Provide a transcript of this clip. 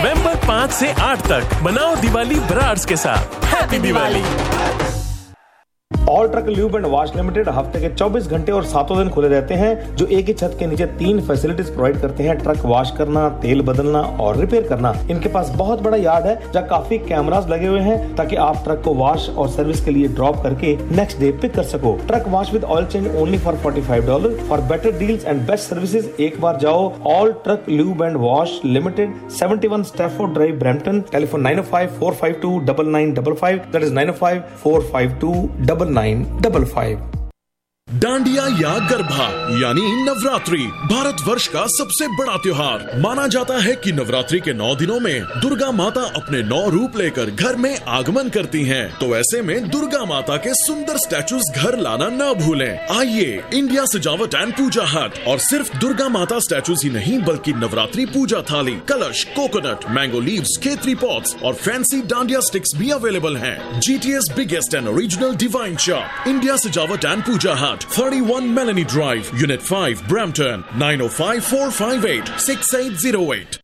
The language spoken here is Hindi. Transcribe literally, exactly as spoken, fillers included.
नवंबर पाँच से आठ तक मनाओ दिवाली ब्रार्स के साथ। Happy Diwali. All truck lube and wash limited हफ्ते के चौबीस घंटे और सातों दिन खुले रहते हैं, जो एक ही छत के नीचे तीन फैसिलिटीज प्रोवाइड करते हैं। ट्रक वॉश करना, तेल बदलना और रिपेयर करना। इनके पास बहुत बड़ा यार्ड है जहाँ काफी कैमरास लगे हुए हैं ताकि आप ट्रक को वॉश और सर्विस के लिए ड्रॉप करके नेक्स्ट डे पिक कर सको। Truck wash with oil change only for forty five dollar. For better deals and best services एक बार जाओ all truck lube and wash limited, seventy one Stafford drive, Brampton. Telephone nine O five four five to double nine double five, that is nine O five four five to double nine double five. Dandiya या गरबा यानी नवरात्रि भारत वर्ष का सबसे बड़ा त्योहार माना जाता है कि नवरात्रि के नौ दिनों में दुर्गा माता अपने नौ रूप लेकर घर में आगमन करती हैं। तो ऐसे में दुर्गा माता के सुंदर स्टैचूज घर लाना न भूलें। आइए इंडिया सजावट एंड पूजा हट और सिर्फ दुर्गा माता स्टैचूज ही नहीं बल्कि नवरात्रि पूजा थाली, कलश, coconut, mango leaves, Khetri pots और फैंसी डांडिया स्टिक्स भी अवेलेबल हैं। GTS biggest and original divine shop India सजावट एंड पूजा हट, thirty-one Melanie Drive, Unit five, Brampton, nine oh five four five eight six eight oh eight.